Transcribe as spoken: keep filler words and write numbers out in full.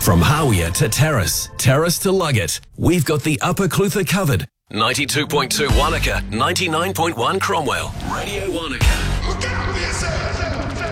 From Hawea to Terrace, Terrace to Luggett, we've got the Upper Clutha covered. ninety-two point two Wanaka, ninety-nine point one Cromwell. Radio Wanaka.